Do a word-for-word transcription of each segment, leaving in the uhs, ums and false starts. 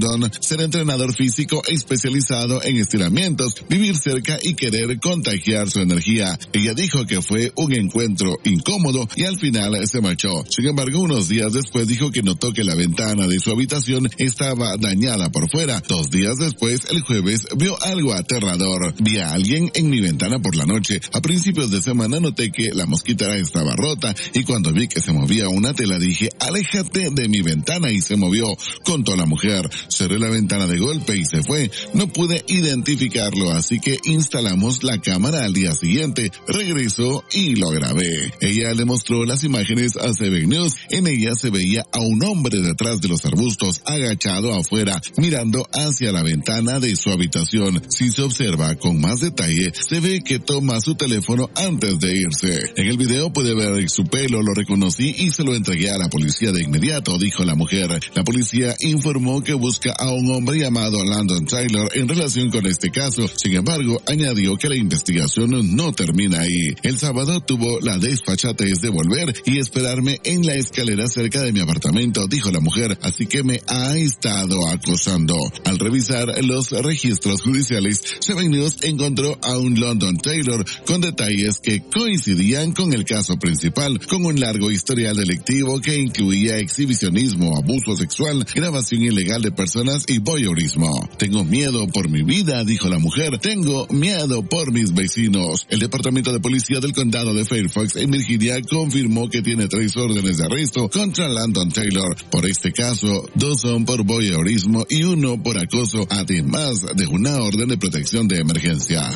Don, ser entrenador físico especializado en estiramientos, vivir cerca y querer contagiar su energía. Ella dijo que fue un encuentro incómodo y al final se marchó. Sin embargo, unos días después dijo que notó que la ventana de su habitación estaba dañada por fuera. Dos días después, el jueves, vio algo aterrador. Vi a alguien en mi ventana por la noche. A principios de semana noté que la mosquitera estaba rota y cuando vi que se movía una tela dije, aléjate de mi ventana, y se movió, contó la mujer. Cerré la ventana de golpe y se fue. No pude identificarlo, así que instalamos la cámara al día siguiente. Regresó y lo grabé. Ella le mostró las imágenes a Seven News. En ella se veía a un hombre detrás de los arbustos, agachado afuera, mirando hacia la ventana de su habitación. Si se observa con más detalle, se ve que toma su teléfono antes de irse. En el video puede ver su pelo, lo reconocí y se lo entregué a la policía de inmediato, dijo la mujer. La policía informó que busca a un hombre llamado Landon Taylor en relación con este caso. Sin embargo, añadió que la investigación no termina ahí. El sábado tuvo la desfachatez de volver y esperarme en la escalera cerca de mi apartamento, dijo la mujer, así que me ha estado acosando. Al revisar los registros judiciales, Seven News encontró a un Landon Taylor con detalles que coincidían con el caso principal, con un largo historial delictivo que incluía exhibicionismo, abuso sexual, grabación ilegal de personas y voyeurismo. Tengo miedo por mi vida, dijo la mujer. Tengo miedo por mis vecinos. El Departamento de Policía del Condado de Fairfax en Virginia confirmó que tiene tres órdenes de arresto contra Landon Taylor. Por este caso, dos son por voyeurismo y uno por acoso, además de una orden de protección de emergencia.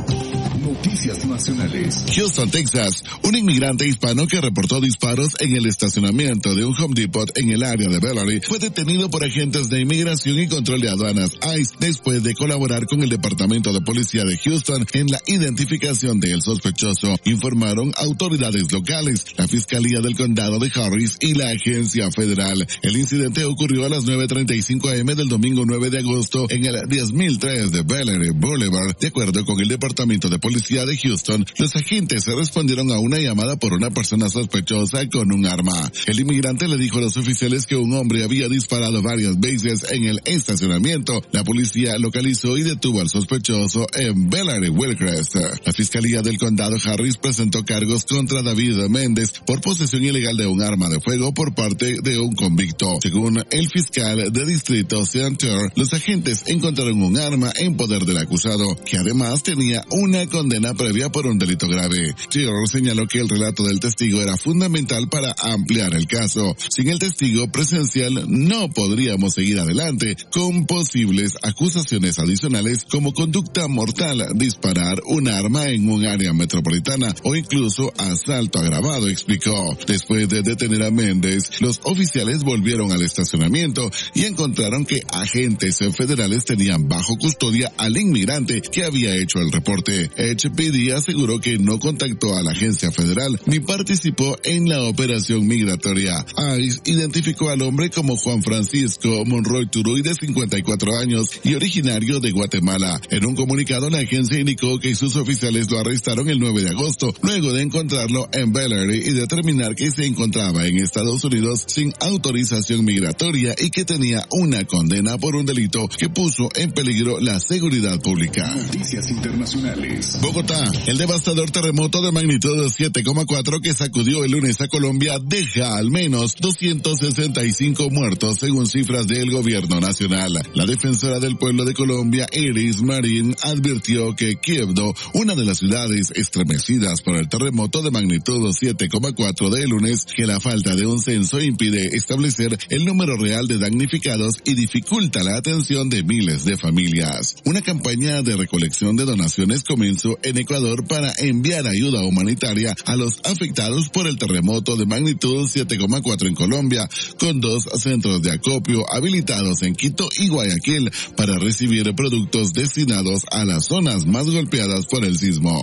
Noticias nacionales. Houston, Texas. Un inmigrante hispano que reportó disparos en el estacionamiento de un Home Depot en el área de Bellary fue detenido por agentes de inmigración y control de aduanas I C E después de colaborar con el Departamento de Policía de Houston en la identificación del sospechoso, informaron autoridades locales, la Fiscalía del Condado de Harris y la Agencia Federal. El incidente ocurrió a las nueve treinta y cinco a eme del domingo nueve de agosto en el diez mil tres de Bellary Boulevard. De acuerdo con el Departamento de Policía de Houston, los agentes respondieron a una llamada por una persona sospechosa con un arma. El inmigrante le dijo a los oficiales que un hombre había disparado varias veces en el estacionamiento. La policía localizó y detuvo al sospechoso en Bellary Wilcrest. La Fiscalía del Condado Harris presentó cargos contra David Méndez por posesión ilegal de un arma de fuego por parte de un convicto. Según el fiscal de distrito Sean Turr, los agentes encontraron un arma en poder del acusado, que además tenía una condena previa por un delito grave. Turr señaló que el relato del testigo era fundamental para ampliar el caso. Sin el testigo presencial no podríamos seguir adelante con posibles acusaciones adicionales como conducta mortal, disparar un arma en un área metropolitana o incluso asalto agravado, explicó. Después de detener a Méndez, los oficiales volvieron al estacionamiento y encontraron que agentes federales tenían bajo custodia al inmigrante que había hecho el reporte. H P D aseguró que no contactó a la agencia federal ni participó en la operación migratoria. I C E identificó al hombre como Juan Francisco Monroy Turuy, de cincuenta y cuatro años y originario de Guatemala. En un comunicado, la agencia indicó que sus oficiales lo arrestaron el nueve de agosto, luego de encontrarlo en Bellary y determinar que se encontraba en Estados Unidos sin autorización migratoria y que tenía una condena por un delito que puso en peligro la seguridad pública. Noticias internacionales. Bogotá. El devastador terremoto de magnitud siete coma cuatro que sacudió el lunes a Colombia deja al menos doscientos sesenta y cinco muertos según cifras del gobierno nacional. La defensora del pueblo de Colombia, Iris Marín, advirtió que Quiebdo, una de las ciudades estremecidas por el terremoto de magnitud siete coma cuatro del lunes, que la falta de un censo impide establecer el número real de damnificados y dificulta la atención de miles de familias. Una campaña de recolección de donaciones comenzó en Ecuador para enviar ayuda humanitaria a los afectados por el terremoto de magnitud siete coma cuatro en Colombia, con dos centros de acopio habilitados en Quito y Guayaquil para recibir productos destinados a las zonas más golpeadas por el sismo.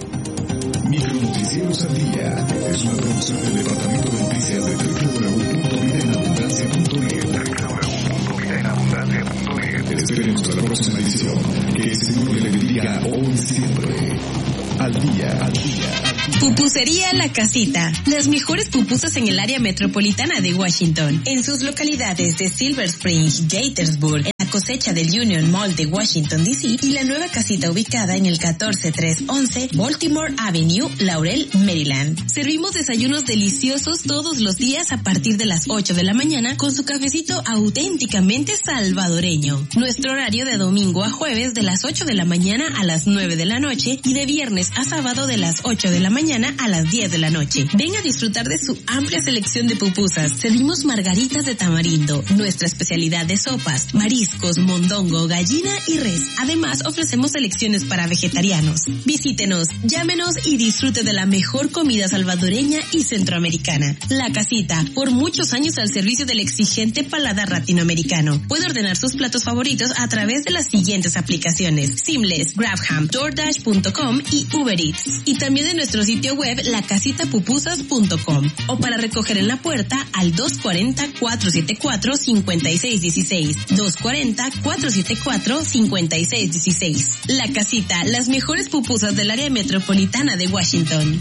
Micronoticieros al día es una producción del Departamento de Noticias de doble u doble u doble u punto vida en abundancia punto net. doble u doble u doble u punto vida en abundancia punto net. Esperen hasta la próxima edición. Que el Señor le bendiga hoy y siempre. Al día, al día. Pupusería La Casita. Las mejores pupusas en el área metropolitana de Washington. En sus localidades de Silver Spring, Gaithersburg, cosecha del Union Mall de Washington, D C y la nueva casita ubicada en el catorce tres once Baltimore Avenue, Laurel, Maryland. Servimos desayunos deliciosos todos los días a partir de las ocho de la mañana con su cafecito auténticamente salvadoreño. Nuestro horario de domingo a jueves de las ocho de la mañana a las nueve de la noche y de viernes a sábado de las ocho de la mañana a las diez de la noche. Ven a disfrutar de su amplia selección de pupusas. Servimos margaritas de tamarindo, nuestra especialidad de sopas, mariscos, mondongo, gallina y res. Además, ofrecemos selecciones para vegetarianos. Visítenos, llámenos y disfrute de la mejor comida salvadoreña y centroamericana. La Casita, por muchos años al servicio del exigente paladar latinoamericano. Puede ordenar sus platos favoritos a través de las siguientes aplicaciones: Seamless, GrabHam, DoorDash punto com y Uber Eats. Y también de nuestro sitio web la casita pupusas punto com. O para recoger en la puerta al dos cuarenta, cuatrocientos setenta y cuatro, cincuenta y seis dieciséis. dos cuarenta, cuatrocientos setenta y cuatro, cincuenta y seis dieciséis. La Casita, las mejores pupusas del área metropolitana de Washington.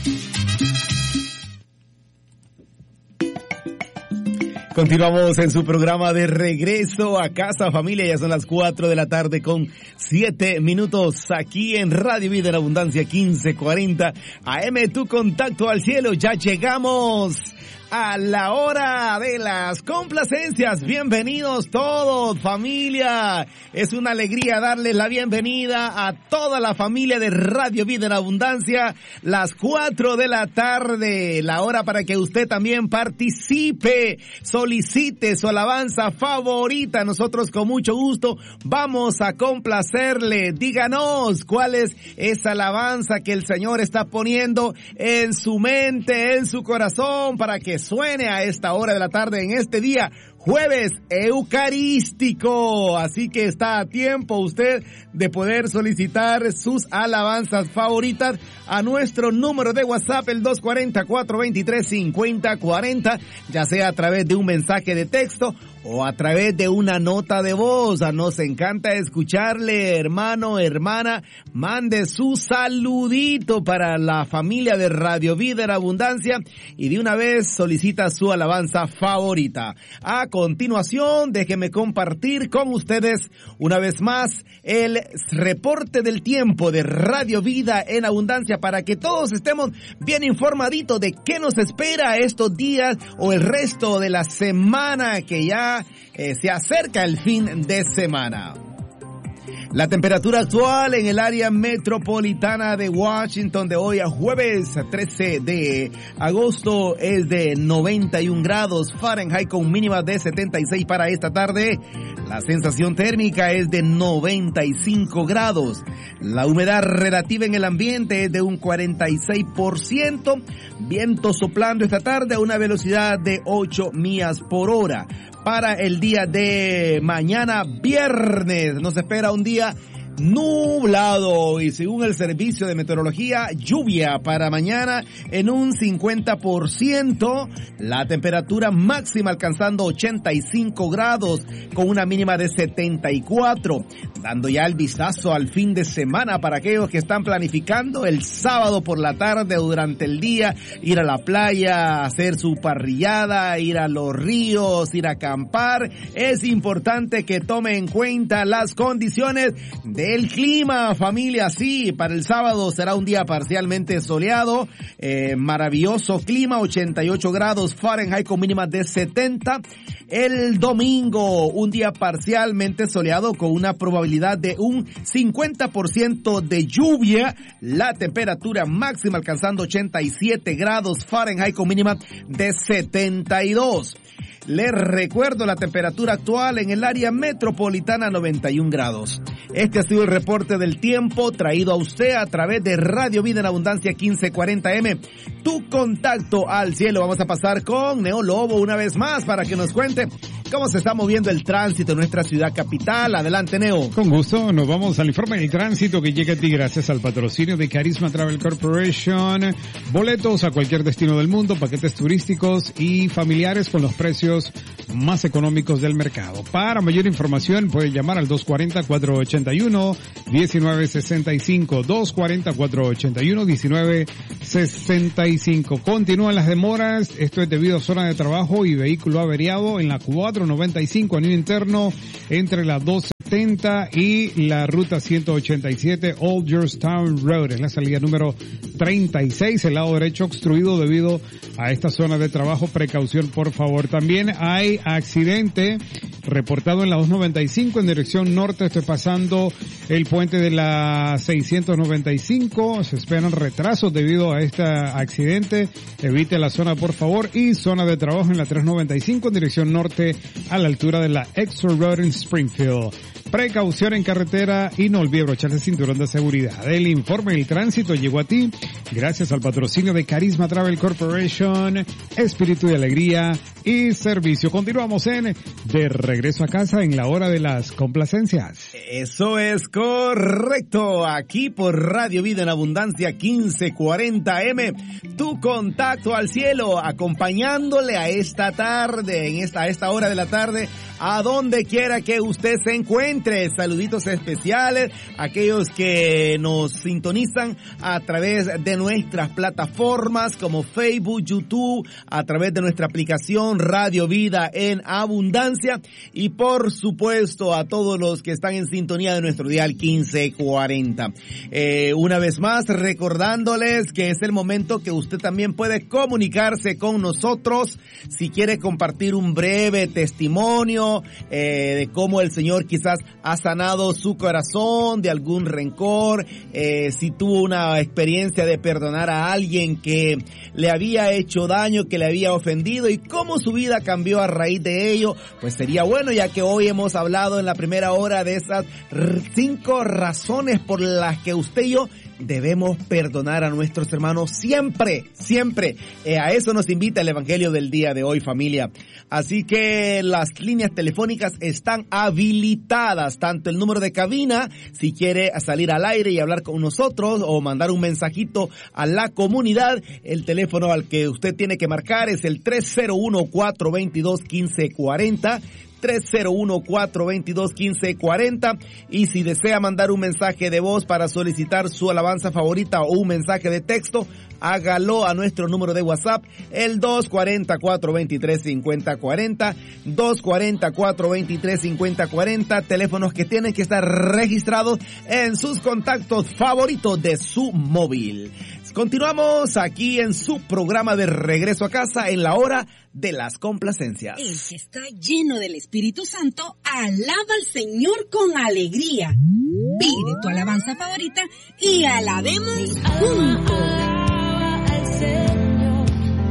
Continuamos en su programa de regreso a casa, familia. Ya son las cuatro de la tarde con siete minutos aquí en Radio Vida en Abundancia quince cuarenta A M, tu contacto al cielo. Ya llegamos a la hora de las complacencias. Bienvenidos todos, familia. Es una alegría darles la bienvenida a toda la familia de Radio Vida en Abundancia. Las cuatro de la tarde, la hora para que usted también participe, solicite su alabanza favorita. Nosotros con mucho gusto vamos a complacerle. Díganos cuál es esa alabanza que el Señor está poniendo en su mente, en su corazón, para que suene a esta hora de la tarde en este día jueves eucarístico. Así que está a tiempo usted de poder solicitar sus alabanzas favoritas a nuestro número de WhatsApp, el dos cuarenta, cuatrocientos veintitrés, cincuenta cuarenta, ya sea a través de un mensaje de texto o a través de una nota de voz. Nos encanta escucharle, hermano, hermana. Mande su saludito para la familia de Radio Vida en Abundancia y de una vez solicita su alabanza favorita. A continuación, déjeme compartir con ustedes una vez más el reporte del tiempo de Radio Vida en Abundancia para que todos estemos bien informaditos de qué nos espera estos días o el resto de la semana, que ya eh, se acerca el fin de semana. La temperatura actual en el área metropolitana de Washington de hoy a jueves trece de agosto es de noventa y un grados Fahrenheit con mínima de setenta y seis para esta tarde. La sensación térmica es de noventa y cinco grados. La humedad relativa en el ambiente es de un cuarenta y seis por ciento. Viento soplando esta tarde a una velocidad de ocho millas por hora. Para el día de mañana, viernes, nos espera un día nublado y según el servicio de meteorología, lluvia para mañana en un cincuenta por ciento, la temperatura máxima alcanzando ochenta y cinco grados con una mínima de setenta y cuatro, dando ya el vistazo al fin de semana para aquellos que están planificando el sábado por la tarde o durante el día ir a la playa, hacer su parrillada, ir a los ríos, ir a acampar. Es importante que tome en cuenta las condiciones de el clima, familia. Sí, para el sábado será un día parcialmente soleado, eh, maravilloso clima, ochenta y ocho grados Fahrenheit con mínima de setenta. El domingo, un día parcialmente soleado con una probabilidad de un cincuenta por ciento de lluvia, la temperatura máxima alcanzando ochenta y siete grados Fahrenheit con mínima de setenta y dos. Les recuerdo la temperatura actual en el área metropolitana noventa y un grados. Este ha sido el reporte del tiempo traído a usted a través de Radio Vida en Abundancia quince cuarenta eme. Tu contacto al cielo. Vamos a pasar con Neo Lobo una vez más para que nos cuente cómo se está moviendo el tránsito en nuestra ciudad capital. Adelante, Neo. Con gusto, nos vamos al informe del tránsito que llega a ti gracias al patrocinio de Carisma Travel Corporation. Boletos a cualquier destino del mundo, paquetes turísticos y familiares con los precios más económicos del mercado. Para mayor información puede llamar al dos cuarenta, cuatrocientos ochenta y uno, diecinueve sesenta y cinco, dos cuarenta, cuatrocientos ochenta y uno, diecinueve sesenta y cinco. Continúan las demoras, esto es debido a zona de trabajo y vehículo averiado en la cuatro cuatro noventa y cinco anillo interno entre la doscientos setenta y la ruta ciento ochenta y siete Old Georgetown Road. Es la salida número treinta y seis, el lado derecho obstruido debido a esta zona de trabajo. Precaución, por favor. También hay accidente reportado en la doscientos noventa y cinco en dirección norte. Estoy pasando el puente de la seiscientos noventa y cinco. Se esperan retrasos debido a este accidente. Evite la zona, por favor. Y zona de trabajo en la trescientos noventa y cinco en dirección norte a la altura de la Exeter Road en Springfield. Precaución en carretera y no olvide brocharse el cinturón de seguridad. El informe del tránsito llegó a ti gracias al patrocinio de Carisma Travel Corporation, espíritu de alegría y servicio. Continuamos en De Regreso a Casa en la hora de las complacencias. Eso es correcto. Aquí por Radio Vida en Abundancia quince cuarenta M, tu contacto al cielo, acompañándole a esta tarde, en esta, a esta hora de la tarde, a donde quiera que usted se encuentre. Saluditos especiales a aquellos que nos sintonizan a través de nuestras plataformas como Facebook, YouTube, a través de nuestra aplicación Radio Vida en Abundancia y por supuesto a todos los que están en sintonía de nuestro dial quince cuarenta. Eh, una vez más recordándoles que es el momento que usted también puede comunicarse con nosotros si quiere compartir un breve testimonio eh, de cómo el Señor quizás ha sanado su corazón de algún rencor, eh, si tuvo una experiencia de perdonar a alguien que le había hecho daño, que le había ofendido y cómo su vida cambió a raíz de ello, pues sería bueno, ya que hoy hemos hablado en la primera hora de esas cinco razones por las que usted y yo debemos perdonar a nuestros hermanos siempre, siempre. Eh, a eso nos invita el Evangelio del día de hoy, familia. Así que las líneas telefónicas están habilitadas, tanto el número de cabina, si quiere salir al aire y hablar con nosotros o mandar un mensajito a la comunidad, el teléfono al que usted tiene que marcar es el tres cero uno, cuatro dos dos, uno cinco cuatro cero. tres cero uno, cuatro dos dos, uno cinco cuatro cero y si desea mandar un mensaje de voz para solicitar su alabanza favorita o un mensaje de texto, hágalo a nuestro número de WhatsApp, el dos cuatro cero, cuatro dos tres, cinco cero cuatro cero, dos cuatro cero, cuatro dos tres, cinco cero cuatro cero, teléfonos que tienen que estar registrados en sus contactos favoritos de su móvil. Continuamos aquí en su programa de Regreso a Casa en la hora de las complacencias. El que está lleno del Espíritu Santo alaba al Señor con alegría. Pide tu alabanza favorita y alabemos juntos. Al Señor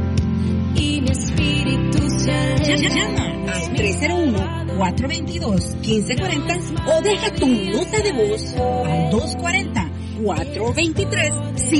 y mi espíritu se llama al tres cero uno, cuatro dos dos, uno cinco cuatro cero o deja tu nota de voz al dos cuatro cero, cuatro dos tres, cinco